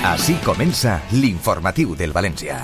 Així comença l'informatiu del València.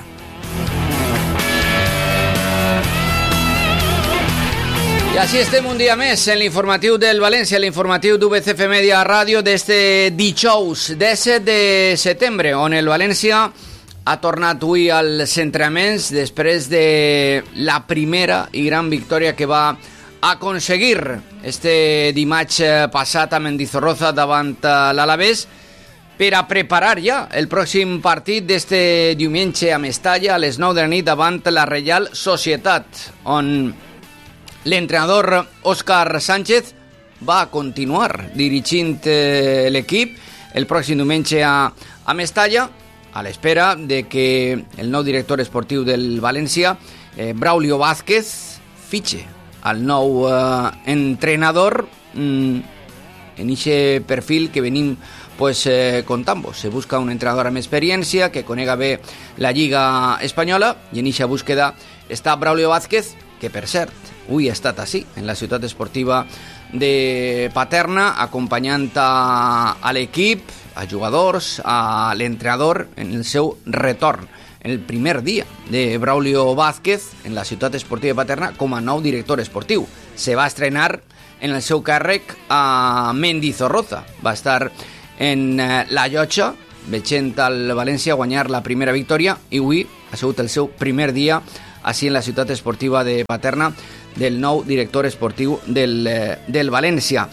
I així estem un dia més en l'informatiu del València, l'informatiu d'UBCF Media Ràdio d'este dijous 17 de setembre, on el València ha tornat avui als entrenaments després de la primera i gran victòria que va aconseguir este dimarts passat a Mendizorroza davant l'Alavés per a preparar ja el pròxim partit d'este diumenge a Mestalla a les 9 de la nit davant la Reial Societat, on l'entrenador Òscar Sánchez va continuar dirigint l'equip el pròxim diumenge a Mestalla, a l'espera de que el nou director esportiu del València, Braulio Vázquez, fitxe al nou entrenador en aquest perfil que venim contant-vos. Se busca un entrenador amb experiència que conega bé la Lliga Espanyola i en aquesta búsqueda està Braulio Vázquez, que per cert avui ha estat així, en la ciutat esportiva de Paterna, acompanyant a l'equip, a jugadors, a l'entrenador en el seu retorn, en el primer dia de Braulio Vázquez en la ciutat esportiva de Paterna com a nou director esportiu. Se va estrenar en el seu càrrec a Mendizorroza, va estar en la llotja veient el València guanyar la primera victòria i avui ha sigut el seu primer dia així en la ciutat esportiva de Paterna del nou director esportiu del València.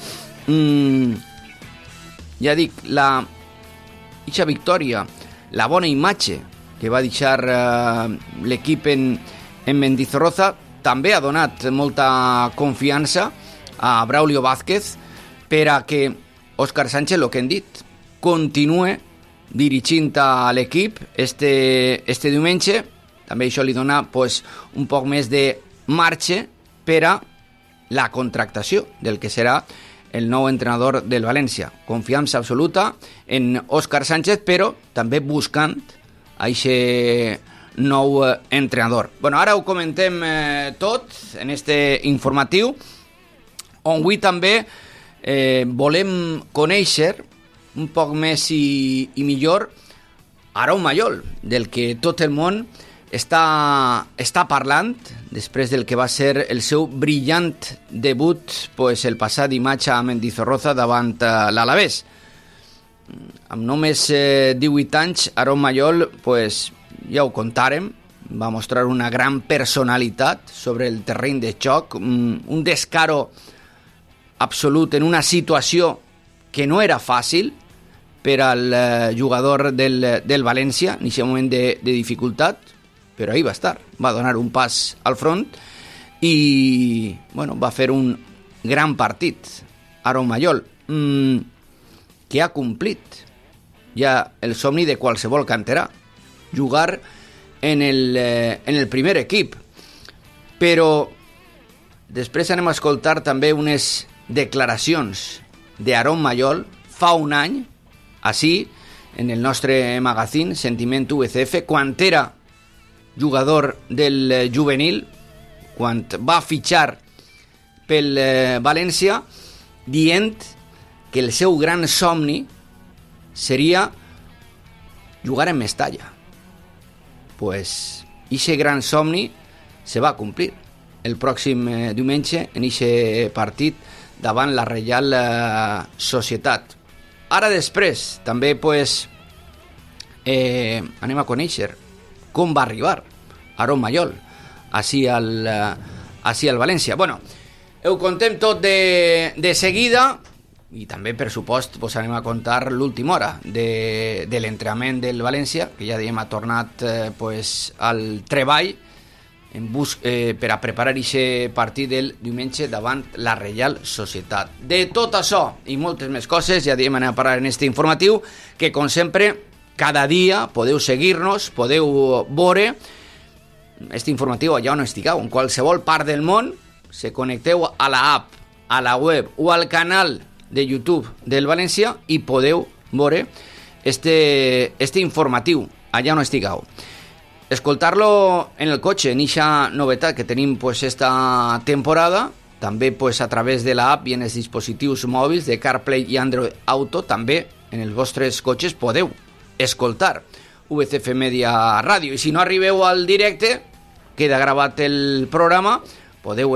Ja dic, aquesta victòria, la bona imatge que va deixar l'equip en Mendizorroza també ha donat molta confiança a Braulio Vázquez per a que Òscar Sánchez, el que hem dit, continue dirigint a l'equip este diumenge. També això li dona un poc més de marge per a la contractació del que serà el nou entrenador del València. Confiança absoluta en Òscar Sánchez, però també buscant aquest nou entrenador. Ara ho comentem tot en este informatiu, on avui també volem conèixer un poc més i millor Aarón Mayol, del que tot el món està parlant després del que va ser el seu brillant debut el passat dimarts a Mendizorroza davant l'Alavés. Amb només 18 anys, Aarón Mayol, ja ho contàrem, va mostrar una gran personalitat sobre el terreny de joc, un descaro absolut en una situació que no era fàcil per al jugador del València en aquest moment de dificultat, però ahí va estar, va donar un pas al front i va fer un gran partit Aarón Mayol, que ha complit ja el somni de qualsevol canterà, jugar en el primer equip. Però després anem a escoltar també unes declaracions d'Aarón Mayol fa un any, així, en el nostre magazín Sentiment UBCF, quan era jugador del juvenil, quan va fitxar pel València, dient que el seu gran somni seria jugar en Mestalla. Ixe gran somni se va complir el pròxim diumenge en ixe partit davant la Reial Societat. Ara després també anem a conèixer com va arribar Aarón Mayol així al València. Ho contem tot de seguida i també, per supost, anem a contar l'última hora de l'entrenament del València, que ja dèiem ha tornat al treball per a preparar aquest partit del diumenge davant la Reial Societat. De tot això i moltes més coses ja dèiem anem a parlar en este informatiu, que com sempre cada dia podeu seguir-nos, podeu veure este informatiu allà on estigueu, en qualsevol part del món. Se connecteu a la app, a la web o al canal de YouTube del València i podeu veure este informatiu allà on estigueu. Escoltar-lo en el cotxe, en aquesta novetat que tenim esta temporada, també a través de l'app i en els dispositius mòbils de CarPlay i Android Auto, també en els vostres cotxes podeu escoltar VCF Media Ràdio. I si no arribeu al directe, queda gravat el programa, podeu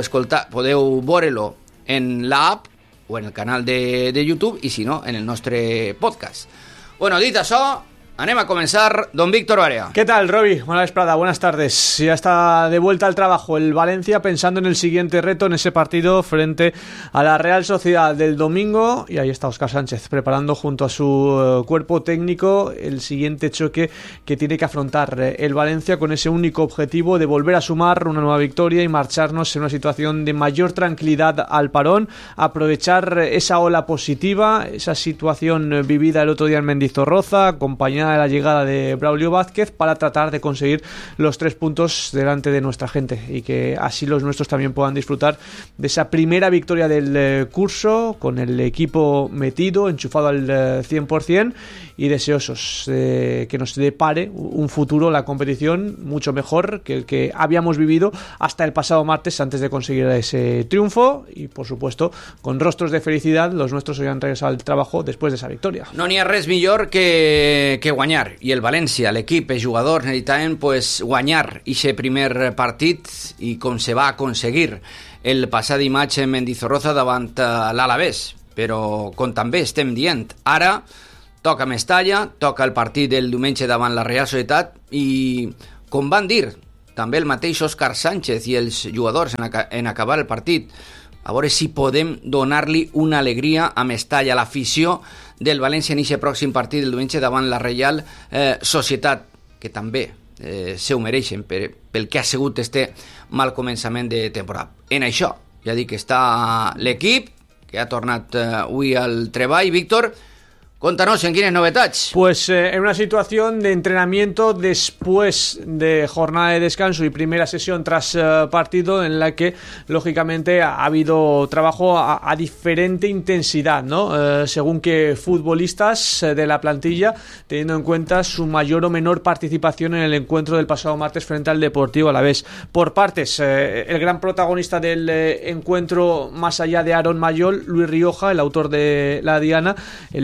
veure-lo en l'app o en el canal de YouTube, i si no, en el nostre podcast. Bueno, dit això, anem a comenzar. Don Víctor Barea. ¿Qué tal, Roby? Buena Esprada, buenas tardes. Ya está de vuelta al trabajo el Valencia, pensando en el siguiente reto, en ese partido frente a la Real Sociedad del domingo. Y ahí está Óscar Sánchez preparando junto a su cuerpo técnico el siguiente choque que tiene que afrontar el Valencia, con ese único objetivo de volver a sumar una nueva victoria y marcharnos en una situación de mayor tranquilidad al parón, aprovechar esa ola positiva, esa situación vivida el otro día en Mendizorroza, acompañada de la llegada de Braulio Vázquez, para tratar de conseguir los 3 puntos delante de nuestra gente, y que así los nuestros también puedan disfrutar de esa primera victoria del curso, con el equipo metido, enchufado al 100%, y deseosos de que nos depare un futuro, la competición, mucho mejor que el que habíamos vivido hasta el pasado martes, antes de conseguir ese triunfo. Y por supuesto, con rostros de felicidad, los nuestros hoy han regresado al trabajo después de esa victoria. No n'hi ha res millor que guanyar, i el València, l'equip, els jugadors necessitaven guanyar aquest primer partit, i com se va aconseguir el passat dimarts en Mendizorroza davant l'Alavés. Però com també estem dient, ara toca Mestalla, toca el partit del diumenge davant la Real Societat, i com van dir també el mateix Óscar Sánchez i els jugadors en acabar el partit, a veure si podem donar-li una alegria a Mestalla, a l'afició del València, en aquest pròxim partit del diumenge davant la Real Societat, que també se ho mereixen pel que ha sigut este mal començament de temporada. En això, ja dic que està l'equip, que ha tornat avui al treball. Víctor, cuéntanos en quiénes novedades. Pues en una situación de entrenamiento después de jornada de descanso y primera sesión tras partido, en la que lógicamente ha habido trabajo a diferente intensidad, ¿no? Según qué futbolistas de la plantilla, teniendo en cuenta su mayor o menor participación en el encuentro del pasado martes frente al Deportivo Alavés. Por partes, el gran protagonista del encuentro, más allá de Aaron Mayol, Luis Rioja, el autor de la diana.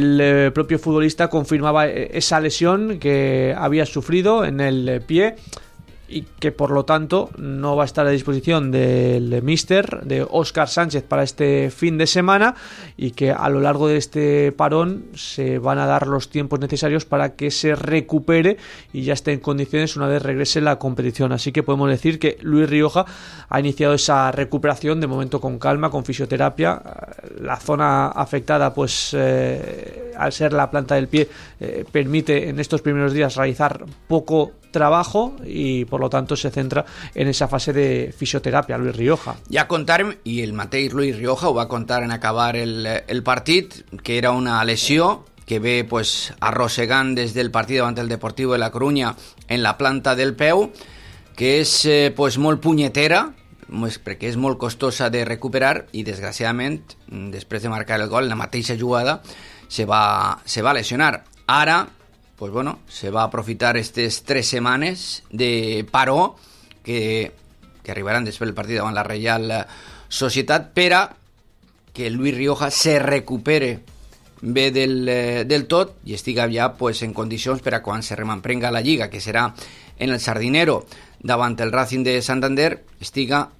El propio futbolista confirmaba esa lesión que había sufrido en el pie, y que por lo tanto no va a estar a disposición del míster, de Óscar Sánchez, para este fin de semana, y que a lo largo de este parón se van a dar los tiempos necesarios para que se recupere y ya esté en condiciones una vez regrese la competición. Así que podemos decir que Luis Rioja ha iniciado esa recuperación, de momento con calma, con fisioterapia. La zona afectada, pues al ser la planta del pie, permite en estos primeros días realizar poco trabajo, y por lo tanto se centra en esa fase de fisioterapia Luis Rioja. Ja contarem, i el mateix Luis Rioja ho va contar en acabar el partit, que era una lesió que ve arrossegant des del partit davant el Deportivo de la Coruña en la planta del peu, que és molt punyetera, perquè és molt costosa de recuperar, i desgraciadament després de marcar el gol, la mateixa jugada se va lesionar. Ara se va aprofitar estas 3 setmanes de paró que arribaran després del partit davant la Real Societat, per a que Luis Rioja se recupere bé del tot i estiga ja en condicions per a quan se rememprenga la Lliga, que serà en el Sardinero davant el Racing de Santander, estiga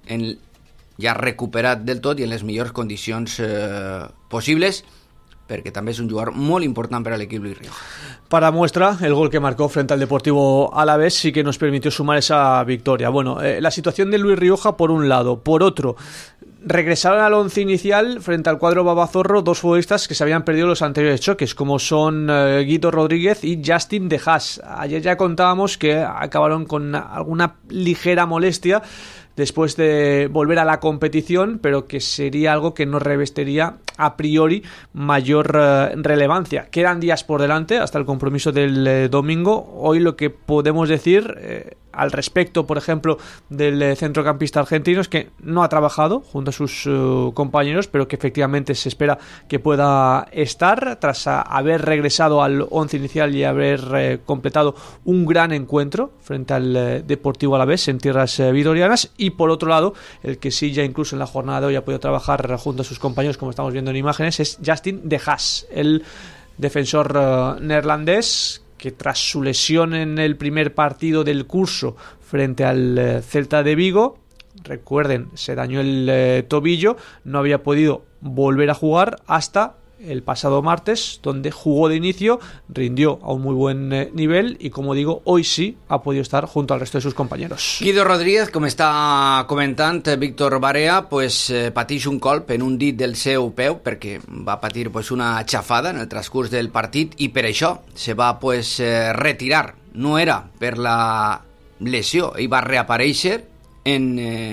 ja recuperat del tot i en les millors condicions possibles, perquè també és un jugador molt important para el equipo Luis Rioja. Para muestra, el gol que marcó frente al Deportivo Alavés sí que nos permitió sumar esa victoria. Bueno, la situación de Luis Rioja por un lado. Por otro, regresaron al once inicial frente al cuadro babazorro 2 futbolistas que se habían perdido los anteriores choques, como son Guido Rodríguez y Justin De Haas. Ayer ya contábamos que acabaron con alguna ligera molestia después de volver a la competición, pero que sería algo que no revestiría a priori mayor relevancia. Quedan días por delante hasta el compromiso del domingo. Hoy lo que podemos decir al respecto, por ejemplo, del centrocampista argentino, es que no ha trabajado junto a sus compañeros, pero que efectivamente se espera que pueda estar tras haber regresado al once inicial y haber completado un gran encuentro frente al Deportivo Alavés en tierras vitorianas. Y por otro lado, el que sí ya incluso en la jornada de hoy ha podido trabajar junto a sus compañeros, como estamos viendo en imágenes, es Justin De Haas, el defensor neerlandés, que tras su lesión en el primer partido del curso frente al Celta de Vigo, recuerden, se dañó el tobillo, no había podido volver a jugar hasta el pasado martes, donde jugó de inicio, rindió a un muy buen nivel y, como digo, hoy sí ha podido estar junto al resto de sus compañeros. Guido Rodríguez, com està comentant Víctor Barea, pateix un colp en un dit del seu peu perquè va patir una xafada en el transcurs del partit i per això se va retirar. No era per la lesió, ell va reaparèixer en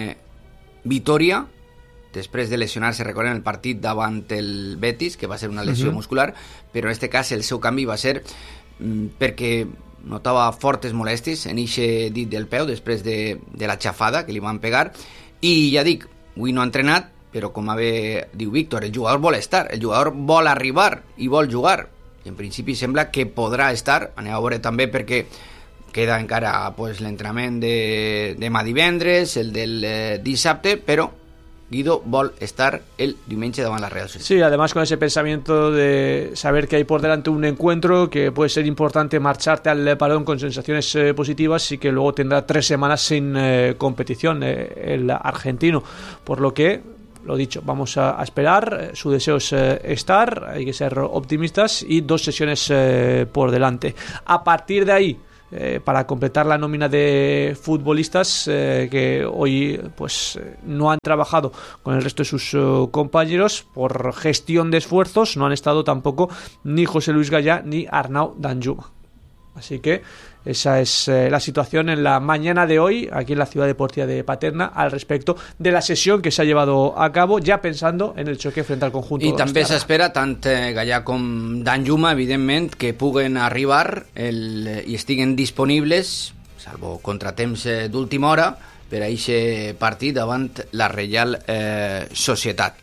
Vitoria després de lesionar-se, recordem, el partit davant el Betis, que va ser una lesió muscular, però en aquest cas el seu canvi va ser perquè notava fortes molèsties en eixe dit del peu després de la xafada que li van pegar, i ja dic, avui no ha entrenat, però com diu Víctor, el jugador vol estar, el jugador vol arribar i vol jugar, i en principi sembla que podrà estar, anem a veure també perquè queda encara l'entrenament de demà divendres, el del dissabte, però Guido vol estar el diumenge davant la Real Sociedad. Sí, además con ese pensamiento de saber que hay por delante un encuentro que puede ser importante, marcharte al parón con sensaciones positivas y que luego tendrá 3 semanas sin competición el argentino, por lo que, lo dicho, vamos a esperar. Su deseo es estar, hay que ser optimistas, y 2 sesiones por delante. A partir de ahí, para completar la nómina de futbolistas que hoy no han trabajado con el resto de sus compañeros por gestión de esfuerzos, no han estado tampoco ni José Luis Gallá ni Arnau Danjuma. Así que esa es la situación en la mañana de hoy aquí en la Ciudad Deportiva de Paterna al respecto de la sesión que se ha llevado a cabo, ya pensando en el choque frente al conjunto. I també s'espera tant Gallà com Danjuma, evidentment, que puguen arribar i estiguen disponibles, salvo contratemps d'última hora, per a aquest partit davant la Reial Societat.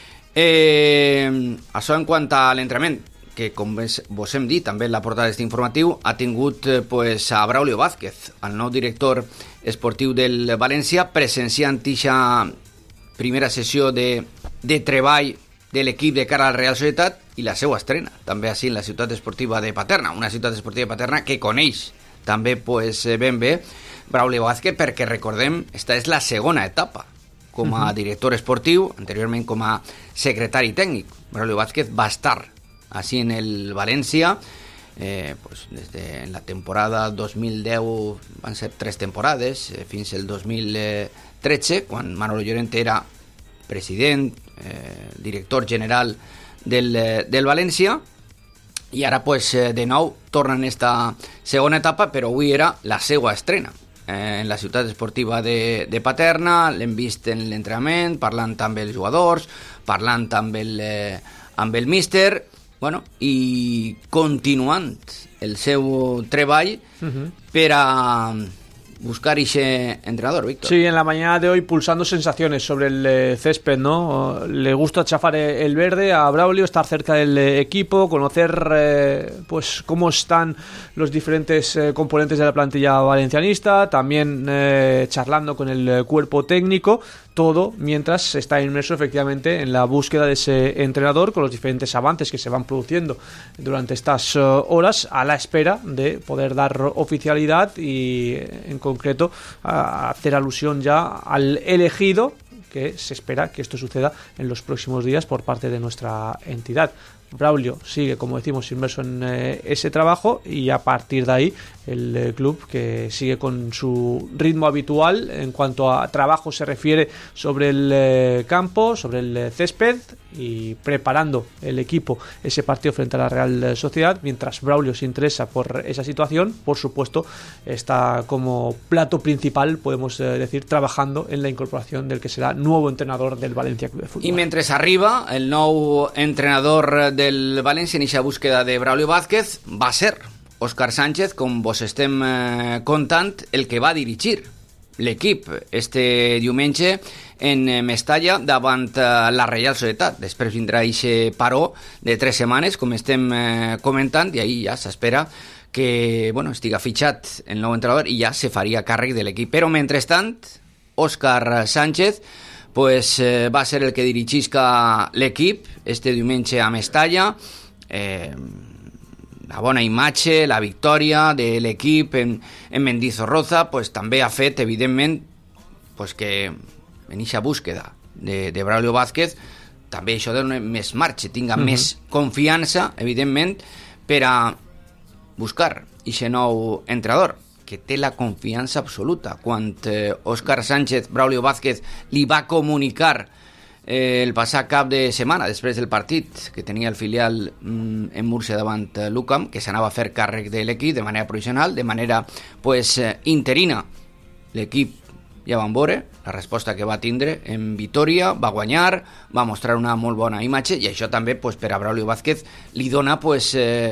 Això en quant a l'entrenament, que com vos hem dit també en la portada d'aquest informatiu, ha tingut a Braulio Vázquez, el nou director esportiu del València, presenciant aquesta primera sessió de treball de l'equip de cara a la Real Societat i la seva estrena, també així en la ciutat esportiva de Paterna, una ciutat esportiva de Paterna que coneix també ben bé Braulio Vázquez, perquè recordem, esta és la segona etapa com a director esportiu, anteriorment com a secretari tècnic. Braulio Vázquez va estar así en el Valencia, desde la temporada 2010 van ser 3 temporades, fins el 2013, quan Manolo Llorente era president, director general del València, i ara de nou torna en esta segona etapa, però avui era la seva estrena en la ciutat esportiva de Paterna. L'hem vist en l'entrenament, parlant amb els jugadors, parlant amb el míster, i continuant el seu treball per a buscar ese entrenador, Víctor. Sí, en la mañana de hoy pulsando sensaciones sobre el césped, ¿no? Le gusta chafar el verde a Braulio, estar cerca del equipo, conocer cómo están los diferentes componentes de la plantilla valencianista, también charlando con el cuerpo técnico, todo mientras está inmerso efectivamente en la búsqueda de ese entrenador, con los diferentes avances que se van produciendo durante estas horas, a la espera de poder dar oficialidad y en concreto a hacer alusión ya al elegido, que se espera que esto suceda en los próximos días por parte de nuestra entidad. Braulio sigue, como decimos, inmerso en ese trabajo, y a partir de ahí el club que sigue con su ritmo habitual en cuanto a trabajo se refiere sobre el campo, sobre el césped, y preparando el equipo ese partido frente a la Real Sociedad. Mientras Braulio se interesa por esa situación, por supuesto está como plato principal, podemos decir, trabajando en la incorporación del que será nuevo entrenador del Valencia Club de Fútbol. I mentre arriba el nou entrenador del València en aquesta búsqueda de Braulio Vázquez va ser Óscar Sánchez, com vos estem contant, el que va dirigir l'equip este diumenge en Mestalla davant la Reial Societat. Després vindrà aquest paró de 3 setmanes, com estem comentant, i ahir ja s'espera que estiga fitxat el nou entrenador i ja se faria càrrec de l'equip. Però mentrestant, Óscar Sánchez va ser el que dirigisca l'equip este diumenge a Mestalla. la bona imatge, la victòria de l'equip en Mendizorroza, pues, també ha fet, evidentment, pues, que en eixa búsqueda de Braulio Vázquez també això dona més marxa, tinga més confiança, evidentment, per a buscar aquest nou entrenador, que té la confiança absoluta. Quan Òscar Sánchez, Braulio Vázquez, li va comunicar el passat cap de setmana, després del partit que tenia el filial en Múrcia davant l'UCAM, que s'anava a fer càrrec de l'equip de manera provisional, de manera pues, interina, l'equip ja van veure la resposta que va tindre en Vitoria, va guanyar, va mostrar una molt bona imatge, i això també pues, per a Braulio Vázquez li dona pues,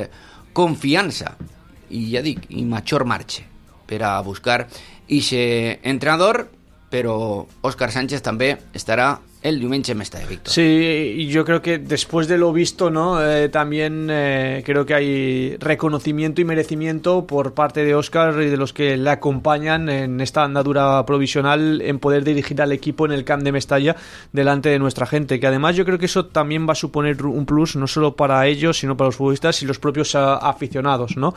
confiança i ja dic, i major marxa per a buscar aquest entrenador, però Òscar Sánchez també estarà el diumenge en Mestalla, Víctor. Sí, yo creo que después de lo visto, ¿no? También creo que hay reconocimiento y merecimiento por parte de Óscar y de los que le acompañan en esta andadura provisional en poder dirigir al equipo en el Camp de Mestalla delante de nuestra gente, que además yo creo que eso también va a suponer un plus no solo para ellos, sino para los futbolistas y los propios aficionados, ¿no?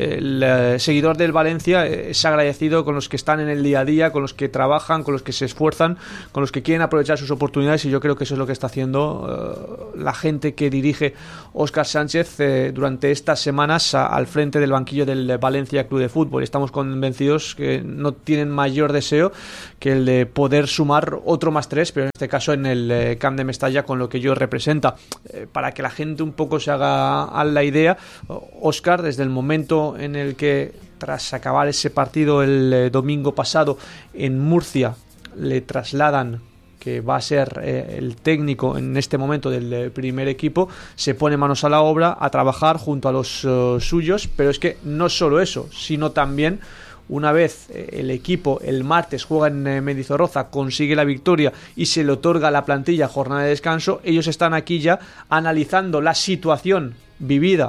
El seguidor del Valencia es agradecido con los que están en el día a día, con los que trabajan, con los que se esfuerzan, con los que quieren aprovechar sus oportunidades, y yo creo que eso es lo que está haciendo la gente que dirige Óscar Sánchez durante estas semanas al frente del banquillo del Valencia Club de Fútbol. Estamos convencidos que no tienen mayor deseo que el de poder sumar otro +3, pero en este caso en el Camp de Mestalla, con lo que ello representa. Para que la gente un poco se haga a la idea, Óscar, desde el momento en el que, tras acabar ese partido el domingo pasado en Murcia, le trasladan que va a ser el técnico en este momento del primer equipo, se pone manos a la obra a trabajar junto a los suyos, pero es que no solo eso, sino también una vez el equipo el martes juega en Mendizorroza, consigue la victoria y se le otorga a la plantilla jornada de descanso, ellos están aquí ya analizando la situación vivida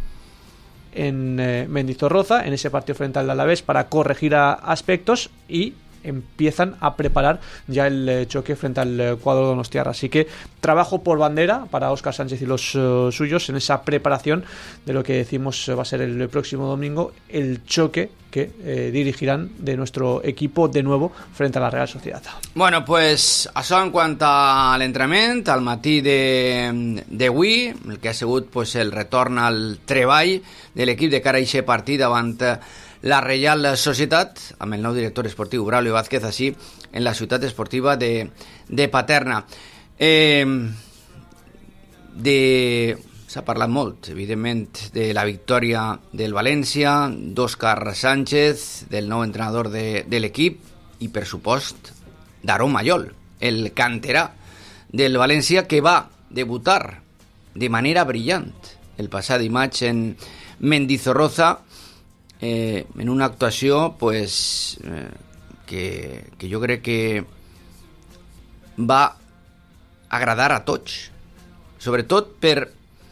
en Mendizorroza, en ese partido frente al Alavés, para corregir aspectos, y empiezan a preparar ya el choque frente al cuadro donostiarra. Así que trabajo por bandera para Óscar Sánchez y los suyos en esa preparación de lo que decimos va a ser el próximo domingo, el choque que dirigirán de nuestro equipo de nuevo frente a la Real Sociedad. Bueno, pues això en quant a l'entrenament, al matí d'avui, el que ha sigut pues, el retorn al treball de l'equip de cara a aquest partit davant la Reial Societat, amb el nou director esportiu Braulio Vázquez, així en la ciutat esportiva de Paterna. S'ha parlat molt, evidentment, de la victòria del València, d'Òscar Sánchez, del nou entrenador de l'equip, i, per supost, d'Aarón Mayol, el canterà del València, que va debutar de manera brillant el passat dimarts en Mendizorroza, en una actuació pues, que jo crec que va agradar a tots, sobretot per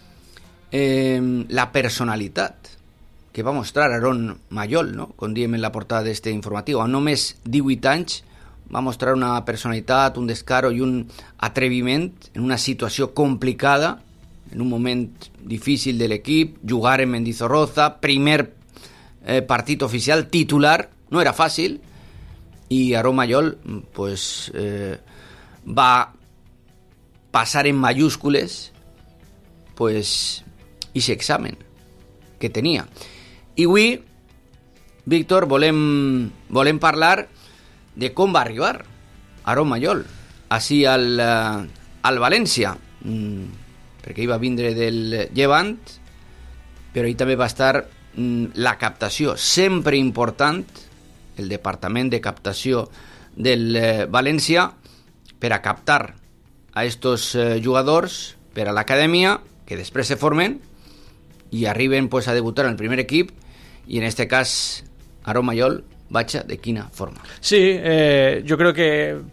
la personalitat que va mostrar Aarón Mayol, no? Com diem en la portada d'este informatiu, a només 18 anys va mostrar una personalitat, un descaro i un atreviment en una situació complicada, en un moment difícil de l'equip, jugar en Mendizorroza, primer partit oficial, titular, no era fàcil, i Aarón Mayol pues, va passar en mayúscules pues, ese examen que tenia. I avui, Víctor, volem parlar de com va arribar Aarón Mayol així al València, perquè ell va vindre del Llevant, però ell també va estar la captació, sempre important, el departament de captació del València, per a captar a estos jugadors per a l'acadèmia, que després se formen i arriben pues, a debutar en el primer equip, i en este cas Aarón Mayol, Bacha, ¿de quina forma? Sí, yo creo que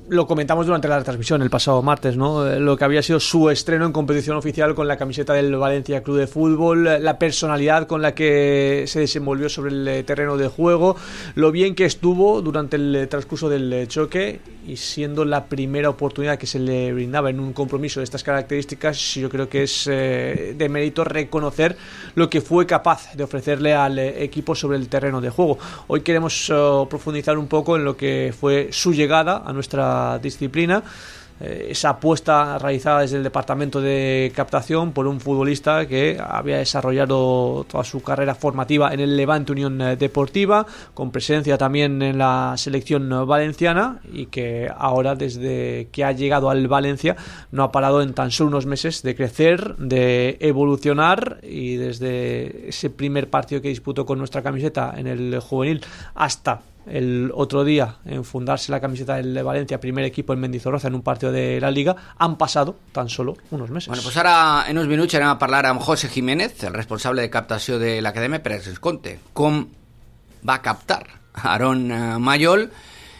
lo comentamos durante la transmisión el pasado martes, ¿no? Lo que había sido su estreno en competición oficial con la camiseta del Valencia Club de Fútbol, la personalidad con la que se desenvolvió sobre el terreno de juego, lo bien que estuvo durante el transcurso del choque, y siendo la primera oportunidad que se le brindaba en un compromiso de estas características, yo creo que es de mérito reconocer lo que fue capaz de ofrecerle al equipo sobre el terreno de juego. Hoy queremos profundizar un poco en lo que fue su llegada a nuestra disciplina, esa apuesta realizada desde el departamento de captación por un futbolista que había desarrollado toda su carrera formativa en el Levante Unión Deportiva, con presencia también en la selección valenciana, y que ahora, desde que ha llegado al Valencia, no ha parado en tan solo unos meses de crecer, de evolucionar, y desde ese primer partido que disputó con nuestra camiseta en el juvenil hasta el otro día en fundarse la camiseta del Valencia, primer equipo en Mendizorroza en un partido de la Liga, han pasado tan solo unos meses. Bueno, pues ara en uns minuts anem a parlar amb José Jiménez, el responsable de captació de l'Acadèmia, per ens conte com va captar Aaron Mayol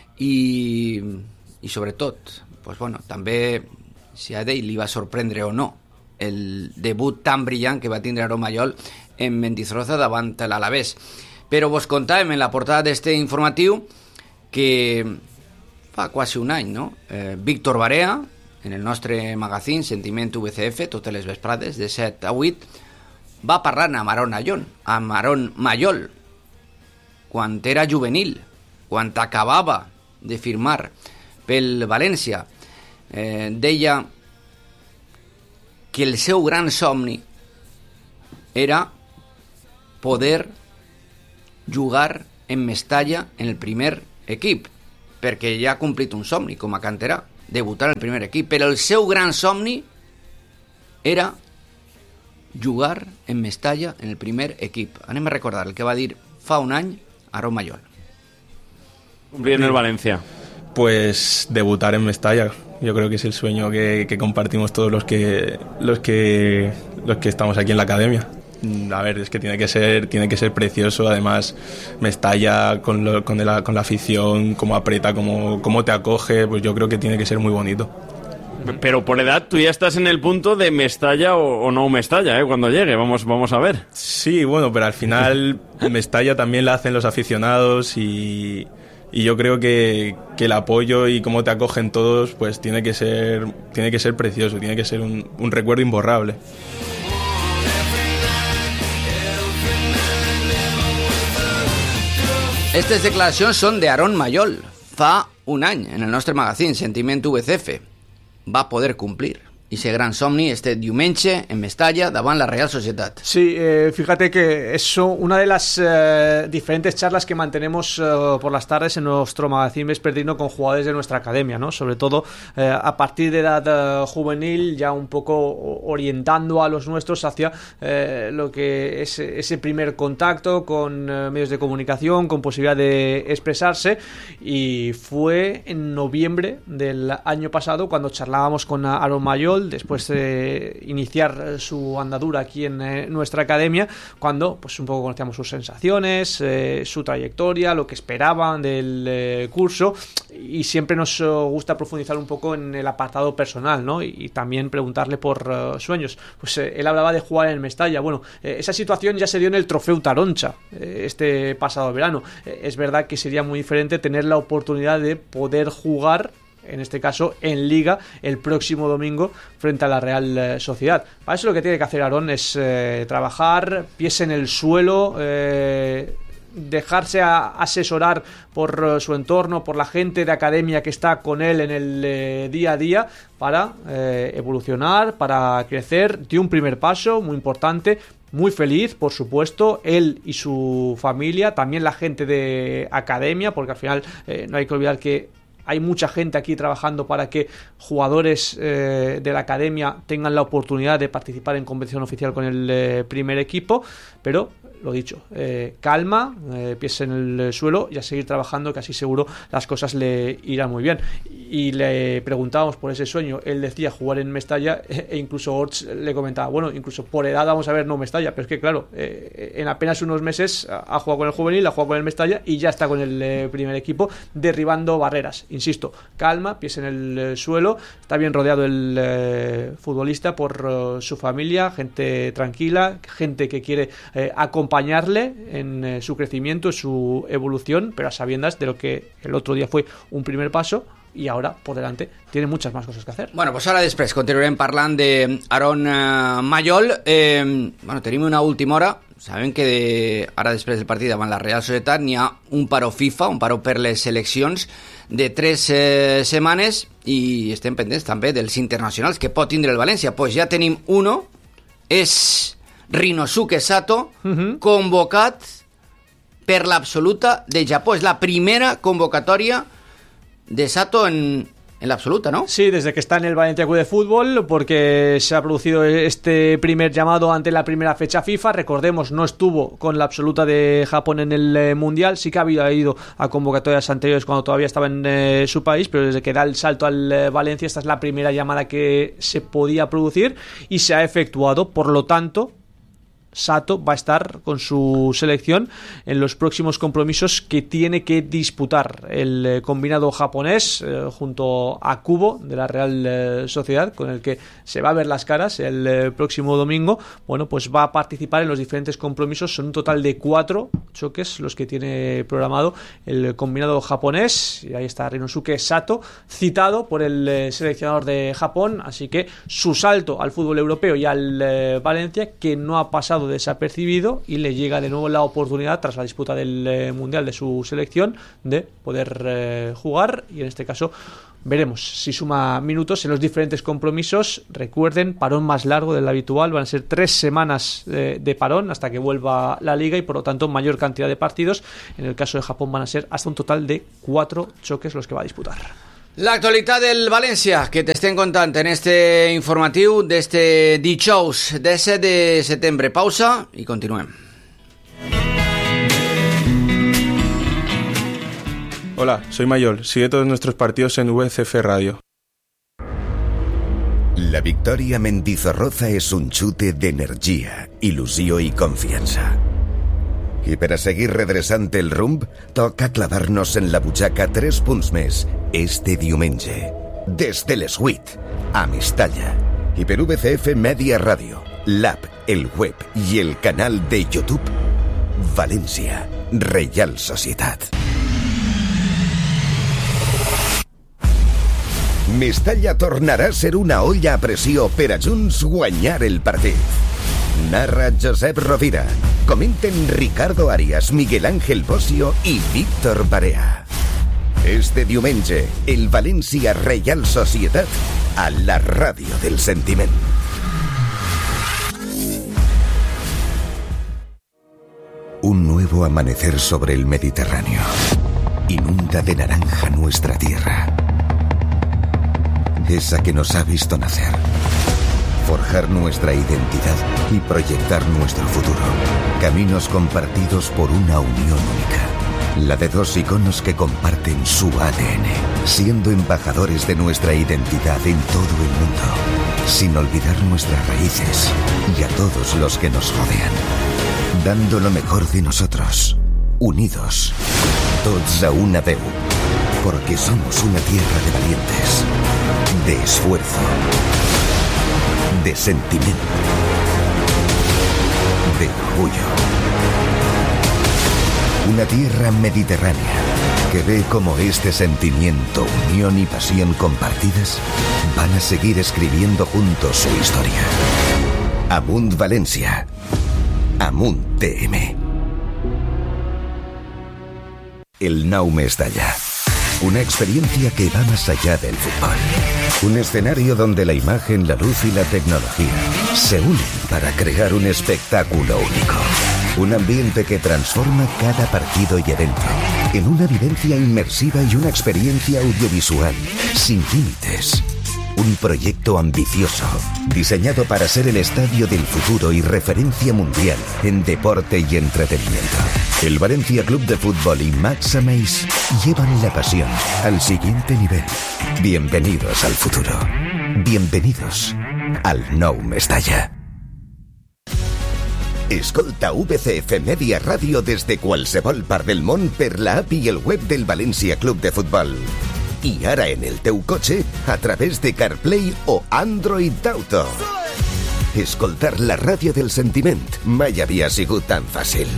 i sobretot, pues bueno, també si a ell li va sorprendre o no el debut tan brillant que va tindre Aaron Mayol en Mendizorroza davant l'Alavés. Però vos contàvem en la portada d'este informatiu que fa quasi un any, no? Víctor Barea, en el nostre magazín Sentiment VCF, totes les vesprades, de 7 a 8, va parlar amb Aaron Mayol, quan era juvenil, quan acabava de firmar pel València. Deia que el seu gran somni era poder jugar en Mestalla en el primer equip, perquè ja ha complit un somni com a canterà, debutar en el primer equip, però el seu gran somni era jugar en Mestalla en el primer equip. Anem a recordar el que va dir fa un any Aaron Mayol. Cumplir en el Valencia. Pues debutar en Mestalla. Yo creo que es el sueño que compartimos todos los que estamos aquí en la academia. A ver, es que tiene que ser precioso. Además, Mestalla con la afición, cómo aprieta, cómo te acoge, pues yo creo que tiene que ser muy bonito. Pero por edad tú ya estás en el punto de Mestalla o no Mestalla, cuando llegue, vamos a ver. Sí, bueno, pero al final Mestalla también la hacen los aficionados y yo creo que el apoyo y cómo te acogen todos, pues tiene que ser precioso, tiene que ser un recuerdo imborrable. Aquestes declaracions són d'Aaron Mayol. Fa un any, en el nostre magazín Sentiment VCF, va poder complir ese gran somni este diumenge en Mestalla davant la Real Sociedad. Sí, fíjate que eso, una de las diferentes charlas que mantenemos por las tardes en nuestro magazín vespertino con jugadores de nuestra academia, ¿no? Sobre todo a partir de edad juvenil, ya un poco orientando a los nuestros hacia lo que es ese primer contacto con medios de comunicación, con posibilidad de expresarse, y fue en noviembre del año pasado cuando charlábamos con Aaron Mayol después de iniciar su andadura aquí en nuestra academia, cuando pues un poco conocíamos sus sensaciones, su trayectoria, lo que esperaban del curso, y siempre nos gusta profundizar un poco en el apartado personal, ¿no? Y también preguntarle por sueños. Pues él hablaba de jugar en el Mestalla. Bueno, esa situación ya se dio en el Trofeu Taroncha este pasado verano. Es verdad que sería muy diferente tener la oportunidad de poder jugar, en este caso en Liga, el próximo domingo frente a la Real Sociedad. Para eso lo que tiene que hacer Aaron es trabajar, pies en el suelo, dejarse asesorar por su entorno, por la gente de academia que está con él en el día a día, para evolucionar, para crecer. Dio un primer paso muy importante, muy feliz, por supuesto, él y su familia, también la gente de academia, porque al final no hay que olvidar que hay mucha gente aquí trabajando para que jugadores de la academia tengan la oportunidad de participar en competición oficial con el primer equipo, pero lo dicho, calma, pies en el suelo, y a seguir trabajando, que así seguro las cosas le irán muy bien. y le preguntábamos por ese sueño. Él decía jugar en Mestalla, e incluso Orts le comentaba, bueno, incluso por edad vamos a ver, no Mestalla, pero es que claro, en apenas unos meses ha jugado con el juvenil, ha jugado con el Mestalla y ya está con el primer equipo derribando barreras. Insisto, calma, pies en el suelo, está bien rodeado el futbolista por su familia, gente tranquila, gente que quiere acompañarle en su crecimiento, en su evolución, pero a sabiendas de lo que el otro día fue un primer paso i ara, por delante, tiene muchas más cosas que hacer. Bueno, pues ara després continuarem parlant d'Aaron Mayol. Bueno, tenim una última hora. Sabem que ara després del partit davant la Real Societat n'hi ha un paró FIFA, un paró per les seleccions de 3 setmanes i estem pendents també dels internacionals que pot tindre el València. Pues ja tenim uno, és Rinosuke Sato, convocat per l'absoluta de Japó. És la primera convocatòria de Sato en la absoluta, ¿no? Sí, desde que está en el Valencia Club de Fútbol, porque se ha producido este primer llamado ante la primera fecha FIFA. Recordemos, no estuvo con la absoluta de Japón en el Mundial, sí que había ido a convocatorias anteriores cuando todavía estaba en su país, pero desde que da el salto al Valencia, esta es la primera llamada que se podía producir y se ha efectuado. Por lo tanto, Sato va a estar con su selección en los próximos compromisos que tiene que disputar el combinado japonés junto a Kubo de la Real Sociedad, con el que se va a ver las caras el próximo domingo. Bueno, pues va a participar en los diferentes compromisos. Son un total de 4 choques los que tiene programado el combinado japonés, y ahí está Rinosuke Sato, citado por el seleccionador de Japón, así que su salto al fútbol europeo y al Valencia, que no ha pasado desapercibido, y le llega de nuevo la oportunidad tras la disputa del Mundial de su selección de poder jugar, y en este caso veremos si suma minutos en los diferentes compromisos. Recuerden, parón más largo del habitual, van a ser 3 semanas de parón hasta que vuelva la liga y por lo tanto mayor cantidad de partidos. En el caso de Japón van a ser hasta un total de 4 choques los que va a disputar. L'actualitat del València, que t'estem contant en este informatiu d'este dijous 17 de setembre. Pausa i continuem. Hola, soy Mayol. Sigue todos nuestros partidos en VCF Radio. La victòria a Mendizorroza és un xute d'energia, il·lusió i confiança. I per a seguir redreçant el rumb, toca clavar-nos en la butxaca 3 punts més este diumenge. Des de les 8, a Mestalla. I per VCF Media Ràdio, l'app, el web i el canal de YouTube. València, Reial Societat. Mestalla tornarà a ser una olla a pressió per a junts guanyar el partit. Narra Josep Rovira. Comenten Ricardo Arias, Miguel Ángel Bosio i Víctor Barea. Este diumenge, el València Reial Societat a la ràdio del sentiment. Un nuevo amanecer sobre el Mediterráneo. Inunda de naranja nuestra tierra. Esa que nos ha visto nacer. Forjar nuestra identidad y proyectar nuestro futuro. Caminos compartidos por una unión única. La de 2 iconos que comparten su ADN, siendo embajadores de nuestra identidad en todo el mundo, sin olvidar nuestras raíces y a todos los que nos rodean. Dando lo mejor de nosotros, unidos, tots a una veu, porque somos una tierra de valientes, de esfuerzo, de sentimiento, de orgullo. Una tierra mediterránea que ve como este sentimiento, unión y pasión compartidas van a seguir escribiendo juntos su historia. Amunt Valencia, Amunt TM. El Nou Mestalla. Una experiencia que va más allá del fútbol. Un escenario donde la imagen, la luz y la tecnología se unen para crear un espectáculo único. Un ambiente que transforma cada partido y evento en una vivencia inmersiva y una experiencia audiovisual sin límites. un proyecto ambicioso, diseñado para ser el estadio del futuro y referencia mundial en deporte y entretenimiento. El Valencia Club de Fútbol y Max Améis llevan la pasión al siguiente nivel. Bienvenidos al futuro. Bienvenidos al Nou Mestalla. Escolta VCF Media Ràdio des de qualsevol part del món per la app i el web del València Club de Futbol. I ara en el teu cotxe a través de CarPlay o Android Auto. Escoltar la ràdio del sentiment mai havia sigut tan fàcil.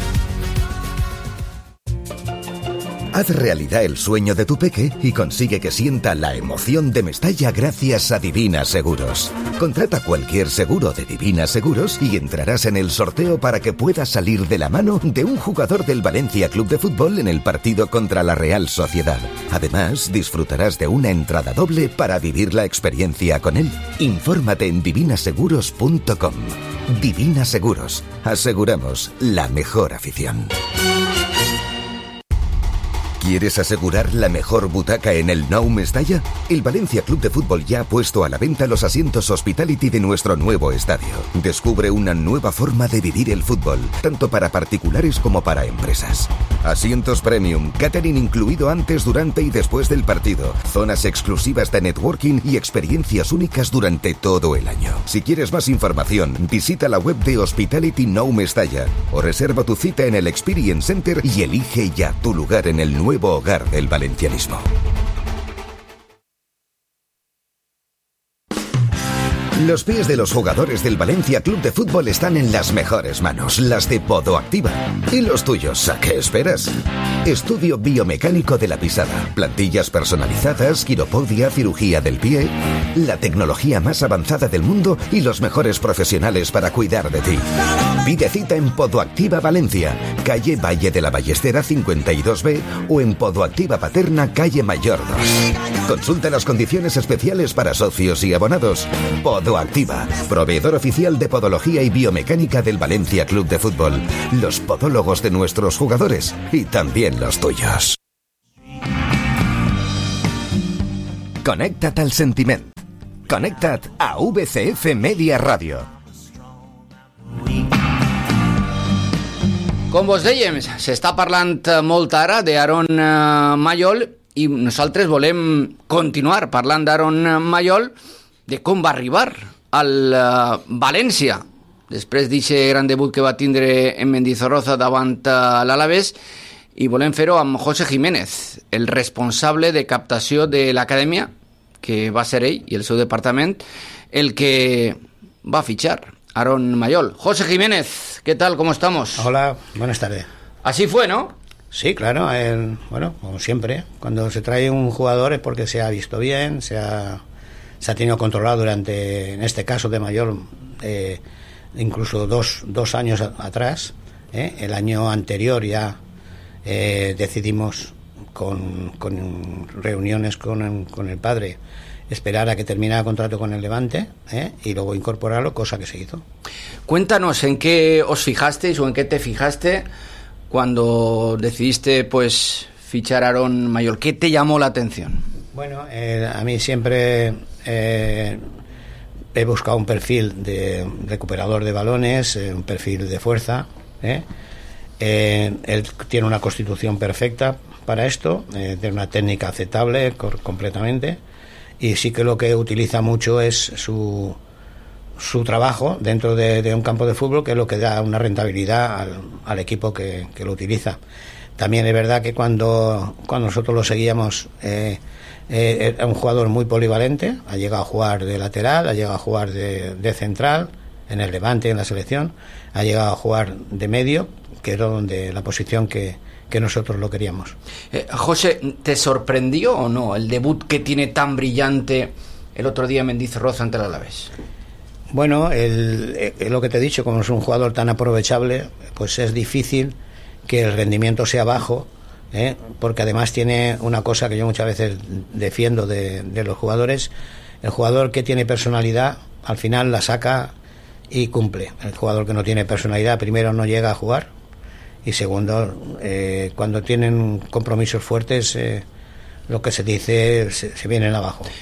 Haz realidad el sueño de tu peque y consigue que sienta la emoción de Mestalla gracias a Divina Seguros. Contrata cualquier seguro de Divina Seguros y entrarás en el sorteo para que puedas salir de la mano de un jugador del Valencia Club de Fútbol en el partido contra la Real Sociedad. Además, disfrutarás de una entrada doble para vivir la experiencia con él. Infórmate en divinaseguros.com. Divina Seguros. Aseguramos la mejor afición. ¿Quieres asegurar la mejor butaca en el Nou Mestalla? El Valencia Club de Fútbol ya ha puesto a la venta los asientos Hospitality de nuestro nuevo estadio. Descubre una nueva forma de vivir el fútbol, tanto para particulares como para empresas. Asientos premium, catering incluido antes, durante y después del partido, zonas exclusivas de networking y experiencias únicas durante todo el año. Si quieres más información, visita la web de Hospitality Nou Mestalla o reserva tu cita en el Experience Center y elige ya tu lugar en el nuevo hogar del valencianismo. Los pies de los jugadores del Valencia Club de Fútbol están en las mejores manos, las de Podoactiva. ¿Y los tuyos? ¿A qué esperas? Estudio biomecánico de la pisada, plantillas personalizadas, quiropodia, cirugía del pie, la tecnología más avanzada del mundo y los mejores profesionales para cuidar de ti. Pide cita en Podoactiva Valencia, calle Valle de la Ballestera 52B o en Podoactiva Paterna, calle Mayor 2. Consulta las condiciones especiales para socios y abonados. Podoactiva, proveedor oficial de podología y biomecánica del Valencia Club de Fútbol. Los podólogos de nuestros jugadores y también los tuyos. Connecta't al sentiment. Connecta't a VCF Media Ràdio. Com vos dèiem, s'està parlant molt ara d'Aaron Mayol i nosaltres volem continuar parlant d'Aaron Mayol, de com va arribar al València després d'aquest gran debut que va tindre en Mendizorroza davant l'Alavés, i volem fer-ho amb José Jiménez, el responsable de captació de l'acadèmia, que va ser ell i el seu departament el que va fitxar Aaron Mayol. José Jiménez, ¿qué tal? ¿Cómo estamos? Hola, buenas tardes. Así fue, ¿no? Sí, claro, bueno, como siempre, cuando se trae un jugador es porque se ha visto bien, se ha tenido controlado durante, en este caso de Mayol, incluso dos años atrás. El año anterior ya decidimos con reuniones con el padre esperar a que terminara el contrato con el Levante y luego incorporarlo, cosa que se hizo. Cuéntanos en qué os fijasteis o en qué te fijaste cuando decidiste pues fichar a Aaron Mayol. ¿Qué te llamó la atención? Bueno, a mí siempre he buscado un perfil de recuperador de balones, un perfil de fuerza. Él tiene una constitución perfecta para esto, tiene una técnica aceptable completamente, y sí que lo que utiliza mucho es su trabajo dentro de un campo de fútbol, que es lo que da una rentabilidad al equipo que lo utiliza. También es verdad que cuando nosotros lo seguíamos, era un jugador muy polivalente, ha llegado a jugar de lateral, ha llegado a jugar de central en el Levante, en la selección, ha llegado a jugar de medio, que era la posición que nosotros lo queríamos. José, ¿te sorprendió o no el debut que tiene tan brillante el otro día en Mendizorroza ante el Alavés? Bueno, lo que te he dicho, como es un jugador tan aprovechable, pues es difícil que el rendimiento sea bajo, porque además tiene una cosa que yo muchas veces defiendo de los jugadores: el jugador que tiene personalidad al final la saca y cumple. El jugador que no tiene personalidad, primero no llega a jugar, y segundo, cuando tienen compromisos fuertes, lo que se dice se vienen abajo.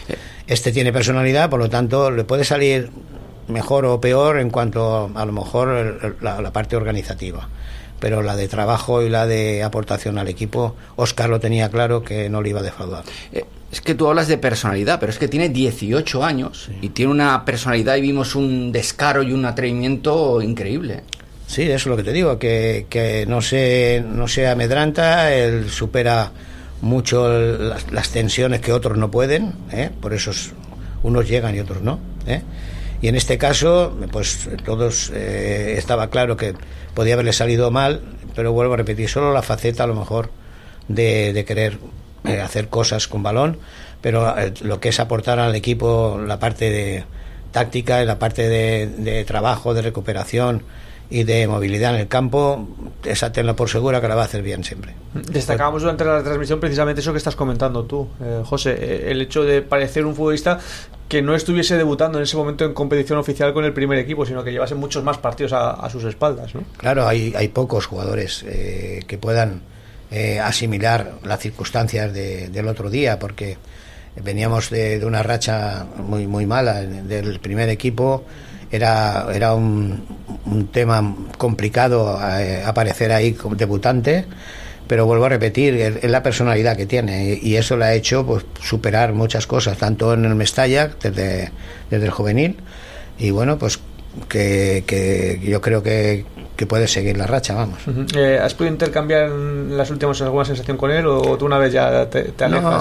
Este tiene personalidad, por lo tanto le puede salir mejor o peor en cuanto a lo mejor la parte organizativa, pero la de trabajo y la de aportación al equipo, Óscar lo tenía claro que no le iba a defraudar. Es que tú hablas de personalidad, pero es que tiene 18 años y tiene una personalidad, y vimos un descaro y un atrevimiento increíble. Sí, eso es lo que te digo, que no se amedranta, él supera mucho las tensiones que otros no pueden, por eso unos llegan y otros no, y en este caso pues todos estaba claro que podía haberle salido mal, pero vuelvo a repetir, solo la faceta a lo mejor de querer hacer cosas con balón, pero lo que es aportar al equipo la parte de táctica y la parte de trabajo, de recuperación y de movilidad en el campo, esa tenla por segura que la va a hacer bien siempre. Destacábamos durante la transmisión precisamente eso que estás comentando tú, José, el hecho de parecer un futbolista que no estuviese debutando en ese momento en competición oficial con el primer equipo, sino que llevase muchos más partidos a sus espaldas, ¿no? Claro, hay pocos jugadores que puedan asimilar las circunstancias del otro día, porque veníamos de una racha muy muy mala del primer equipo. Era un tema complicado aparecer ahí como debutante, pero vuelvo a repetir, es la personalidad que tiene, y eso le ha hecho pues superar muchas cosas, tanto en el Mestalla desde el juvenil, y bueno, pues que yo creo que puede seguir la racha, vamos. ¿Has podido intercambiar en las últimas alguna sensación con él, o tú una vez ya te alejas?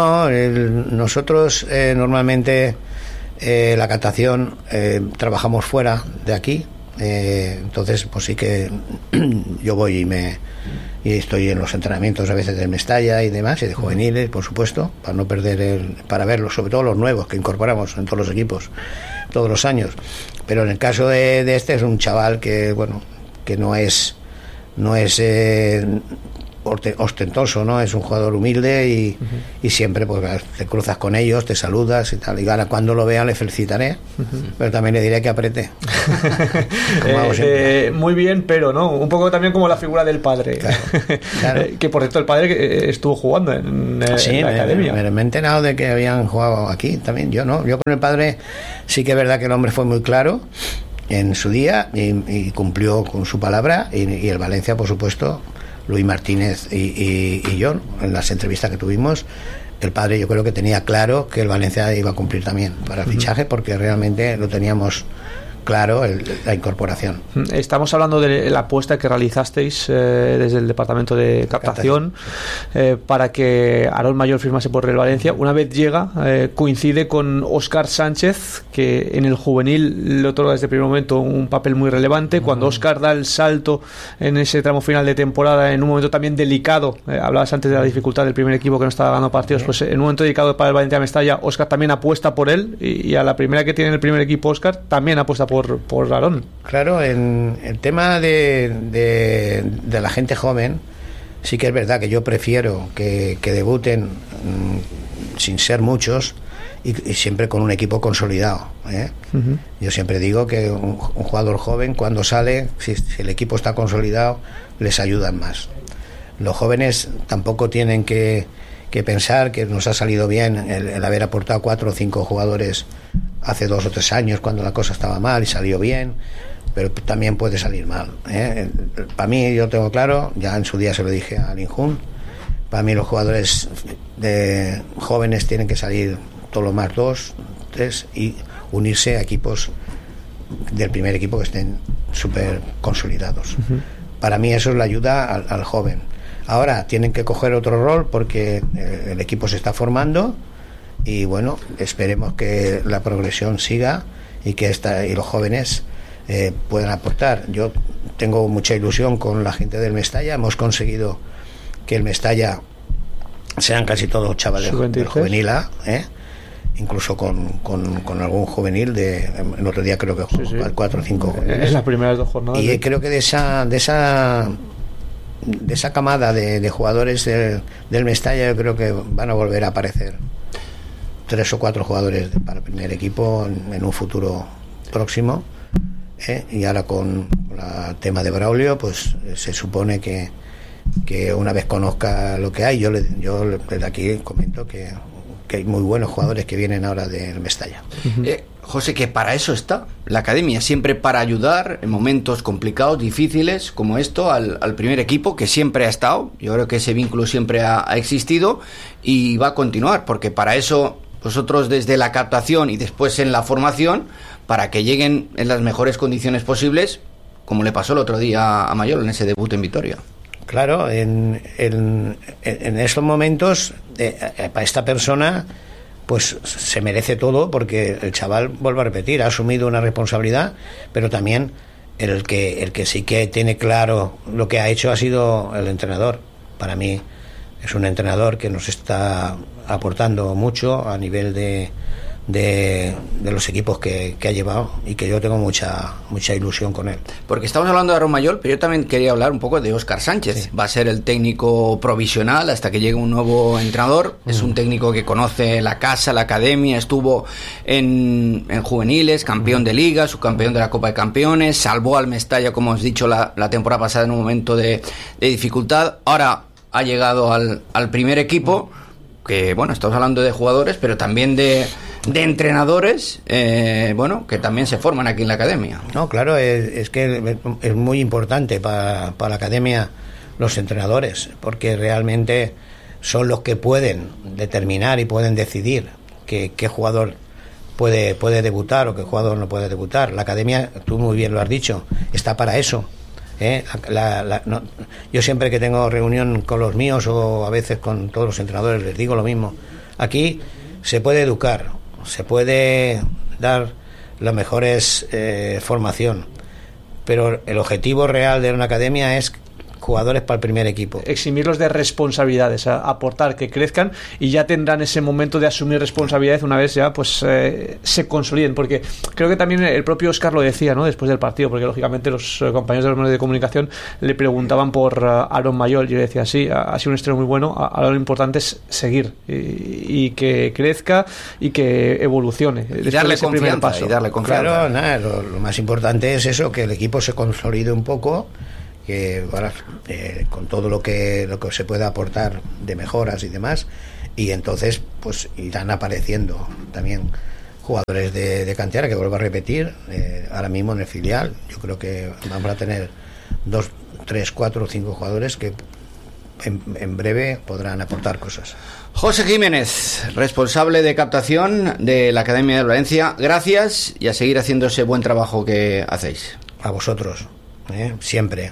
Nosotros normalmente la captación trabajamos fuera de aquí, entonces pues sí que yo voy y estoy en los entrenamientos a veces del Mestalla y demás, y de juveniles, por supuesto, para no perder para verlos, sobre todo los nuevos que incorporamos en todos los equipos todos los años. Pero en el caso de este, es un chaval que bueno, que no es ostentoso, ¿no? Es un jugador humilde y siempre pues te cruzas con ellos, te saludas y tal, y ahora cuando lo vean le felicitaré, pero también le diré que apriete. Muy bien, pero no, un poco también como la figura del padre, claro. Que por cierto el padre que estuvo jugando en la academia. Me he enterado de que habían jugado aquí también. Yo con el padre sí que es verdad que el hombre fue muy claro en su día y cumplió con su palabra, y el Valencia, por supuesto, Luis Martínez y yo, en las entrevistas que tuvimos, el padre yo creo que tenía claro que el Valencia iba a cumplir también para el fichaje, porque realmente lo teníamos claro, la incorporación. Estamos hablando de la apuesta que realizasteis desde el departamento de captación para que Aarón Mayor firmase por el Valencia. Una vez llega, coincide con Óscar Sánchez, que en el juvenil le otorga desde el primer momento un papel muy relevante. Cuando Óscar da el salto en ese tramo final de temporada, en un momento también delicado, hablabas antes de la dificultad del primer equipo que no estaba ganando partidos, pues en un momento delicado para el Valencia Mestalla, Óscar también apuesta por él, y a la primera que tiene el primer equipo Óscar también apuesta por Aarón. Claro, en el tema de la gente joven, sí que es verdad que yo prefiero que debuten sin ser muchos y siempre con un equipo consolidado, Yo siempre digo que un jugador joven, cuando sale, si el equipo está consolidado, les ayudan más. Los jóvenes tampoco tienen que pensar que nos ha salido bien el haber aportado 4 o 5 jugadores hace 2 o 3 años cuando la cosa estaba mal y salió bien, pero también puede salir mal, Para mí, yo tengo claro, ya en su día se lo dije a Linjun, para mí los jugadores jóvenes tienen que salir todo lo más 2, 3 y unirse a equipos del primer equipo que estén súper consolidados. Para mí eso es la ayuda al joven. Ahora tienen que coger otro rol porque el equipo se está formando, y bueno, esperemos que la progresión siga y que y los jóvenes puedan aportar. Yo tengo mucha ilusión con la gente del Mestalla. Hemos conseguido que el Mestalla sean casi todos chavales del juvenil A, incluso con algún juvenil el otro día creo que jugó al 4 o 5 jóvenes. Es las primeras 2 jornadas. Y creo que de esa camada de jugadores del Mestalla, yo creo que van a volver a aparecer 3 o 4 jugadores para el primer equipo en un futuro próximo, y ahora con el tema de Braulio, pues se supone que una vez conozca lo que hay, yo desde aquí comento que que hay muy buenos jugadores que vienen ahora del Mestalla. José, que para eso está la academia, siempre para ayudar en momentos complicados, difíciles, como esto, al primer equipo, que siempre ha estado. Yo creo que ese vínculo siempre ha existido y va a continuar, porque para eso vosotros desde la captación y después en la formación, para que lleguen en las mejores condiciones posibles, como le pasó el otro día a Mayol en ese debut en Vitoria. Claro, en esos momentos, para esta persona, pues se merece todo, porque el chaval, vuelvo a repetir, ha asumido una responsabilidad, pero también el que sí que tiene claro lo que ha hecho ha sido el entrenador. Para mí es un entrenador que nos está aportando mucho a nivel de los equipos que ha llevado, y que yo tengo mucha ilusión con él. Porque estamos hablando de Aarón Mayol, pero yo también quería hablar un poco de Óscar Sánchez. Sí. Va a ser el técnico provisional hasta que llegue un nuevo entrenador. Es un técnico que conoce la casa, la academia, estuvo en juveniles, campeón de liga, subcampeón de la Copa de Campeones, salvó al Mestalla, como os he dicho, la temporada pasada en un momento de dificultad. Ahora ha llegado al primer equipo, que bueno, estamos hablando de jugadores, pero también de entrenadores, que también se forman aquí en la academia. No, claro, es que es muy importante para la academia los entrenadores, porque realmente son los que pueden determinar y pueden decidir qué jugador puede debutar o qué jugador no puede debutar. La academia, tú muy bien lo has dicho, está para eso. Yo siempre que tengo reunión con los míos, o a veces con todos los entrenadores, les digo lo mismo. Aquí se puede educar, se puede dar la mejores formación, pero el objetivo real de una academia es jugadores para el primer equipo. Eximirlos de responsabilidades, aportar, que crezcan, y ya tendrán ese momento de asumir responsabilidades una vez ya pues se consoliden, porque creo que también el propio Óscar lo decía, ¿no?, después del partido, porque lógicamente los compañeros de los medios de comunicación le preguntaban por Aarón Mayol, y yo le decía, sí, ha sido un estreno muy bueno, ahora lo importante es seguir y que crezca y que evolucione y darle confianza, Claro, nada, lo más importante es eso, que el equipo se consolide un poco, que con todo lo que se pueda aportar de mejoras y demás, y entonces pues irán apareciendo también jugadores de cantera, que vuelvo a repetir, ahora mismo en el filial yo creo que vamos a tener 2, 3, 4 o 5 jugadores que en breve podrán aportar cosas. José Jiménez, responsable de captación de la Academia de Valencia, gracias, y a seguir haciendo ese buen trabajo que hacéis. A vosotros, siempre.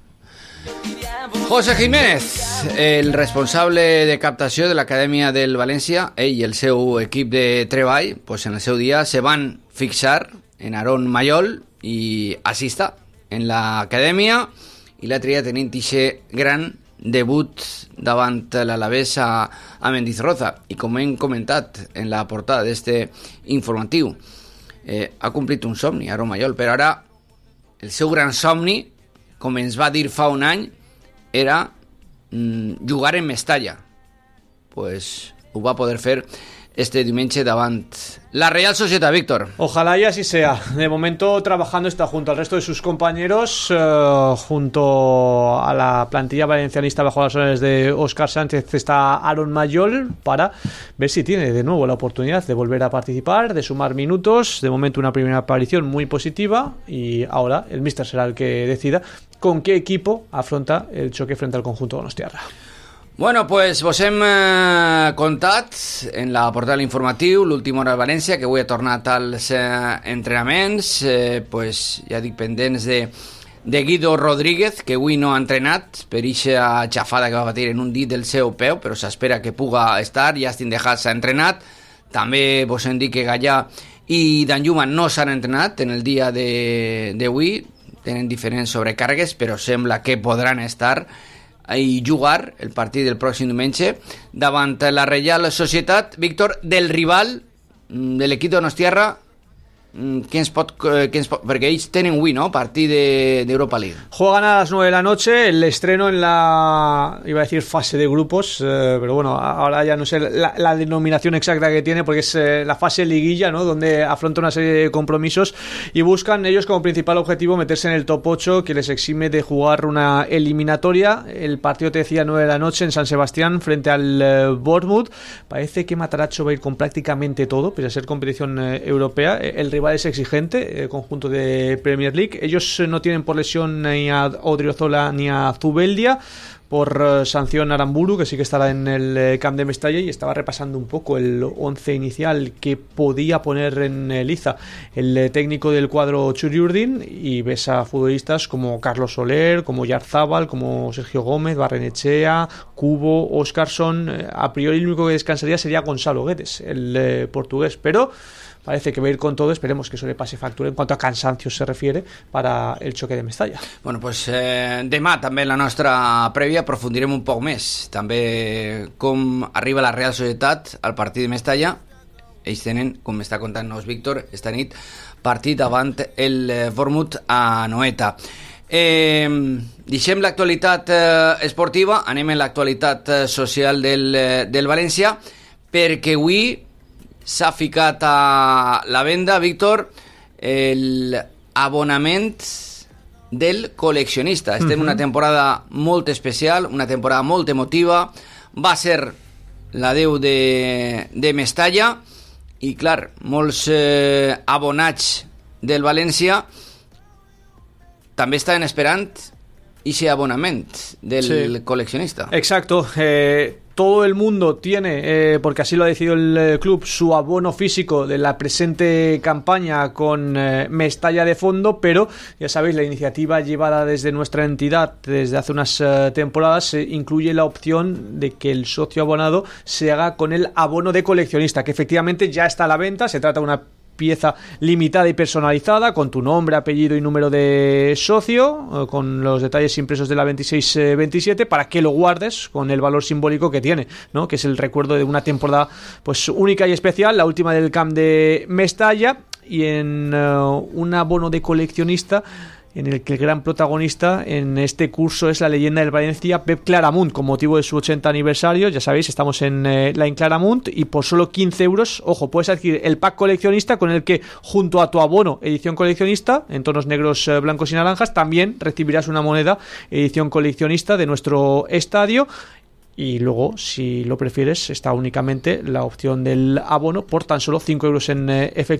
José Jiménez, el responsable de captació de l'Acadèmia del València, ell i el seu equip de treball, pues en el seu dia se van fixar en Aarón Mayol, i així està, en l'acadèmia, i l'altre dia tenint aquest gran debut davant l'Alavés a Mendizorroza. I com hem comentat en la portada d'este informatiu, ha complit un somni Aarón Mayol, però ara el seu gran somni, com ens va dir fa un any, era jugar en Mestalla. Pues ho va poder fer este diumenge davant la Real Sociedad, Víctor. Ojalá y así sea. De momento trabajando está junto al resto de sus compañeros, junto a la plantilla valencianista bajo las órdenes de Óscar Sánchez está Aarón Mayol, para ver si tiene de nuevo la oportunidad de volver a participar, de sumar minutos. De momento una primera aparición muy positiva, y ahora el míster será el que decida con qué equipo afronta el choque frente al conjunto donostiarra. Bueno, pues vos hem contat en la portal informatiu l'última hora al València, que avui ha tornat als entrenaments, pues ja dic, pendents de Guido Rodríguez, que avui no ha entrenat per eixa xafada que va patir en un dit del seu peu, però s'espera que puga estar. Justin De Haas s'ha entrenat, també vos hem dit que Gallà i Danjuma no s'han entrenat en el dia d'avui, tenen diferents sobrecàrregues, però sembla que podran estar i jugar el partit del pròxim diumenge davant la Real Societat. Víctor, del rival de l'equip donostiarra, perquè ells tenen avui, no?, partit d'Europa League. Juegan a las 9 de la noche, el estreno en la, iba a decir fase de grupos, pero bueno, ahora ya no sé la denominación exacta que tiene, porque es la fase liguilla, ¿no?, donde afronta una serie de compromisos y buscan ellos como principal objetivo meterse en el top 8, que les exime de jugar una eliminatoria. El partido, te decía, 9 de la noche en San Sebastián frente al Bournemouth. Parece que Matarazzo va a ir con prácticamente todo, pese a ser competición europea. El rival es exigente, conjunto de Premier League. Ellos no tienen por lesión ni a Odriozola ni a Zubeldia, por sanción Aramburu, que sí que estará en el Camp de Mestalla, y estaba repasando un poco el 11 inicial que podía poner en liza el técnico del cuadro Churiurdin, y ves a futbolistas como Carlos Soler, como Yarzábal, como Sergio Gómez, Barrenechea, Cubo, Óscarson. A priori el único que descansaría sería Gonzalo Guedes, el portugués, pero parece que va a ir con todo. Esperemos que eso le pase factura en cuanto a cansancio se refiere para el xoque de Mestalla. Bueno, pues demà també en la nostra prèvia aprofundirem un poc més també com arriba la Real Societat al partit de Mestalla. Ells tenen, com m'està contant-nos Víctor, esta nit partit davant el Bournemouth a Noeta. Deixem l'actualitat esportiva, anem en l'actualitat social del València, perquè avui s'ha ficat a la venda, Víctor, l'abonament del col·leccionista. Estem en una temporada molt especial, una temporada molt emotiva. Va ser l'adeu de Mestalla i, clar, molts abonats del València també estaven esperant ese abonament del coleccionista. Exacto. Todo el mundo tiene, porque así lo ha decidido el club, su abono físico de la presente campaña con Mestalla de fondo, pero ya sabéis, la iniciativa llevada desde nuestra entidad desde hace unas temporadas incluye la opción de que el socio abonado se haga con el abono de coleccionista, que efectivamente ya está a la venta. Se trata de una pieza limitada y personalizada con tu nombre, apellido y número de socio, con los detalles impresos de la 26-27, para que lo guardes con el valor simbólico que tiene, ¿no?, que es el recuerdo de una temporada pues única y especial, la última del Camp de Mestalla, y en un abono de coleccionista en el que el gran protagonista en este curso es la leyenda del Valencia, Pep Claramunt, con motivo de su 80 aniversario. Ya sabéis, estamos en la Claramunt, y por solo 15 euros, ojo, puedes adquirir el pack coleccionista, con el que junto a tu abono edición coleccionista en tonos negros, blancos y naranjas, también recibirás una moneda edición coleccionista de nuestro estadio. Y luego, si lo prefieres, está únicamente la opción del abono por tan solo 5 euros en efectivo.